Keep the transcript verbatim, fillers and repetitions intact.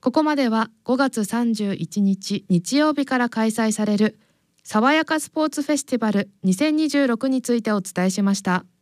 ここまではごがつさんじゅういちにち日曜日から開催される爽やかスポーツフェスティバルにせんにじゅうろくについてお伝えしました。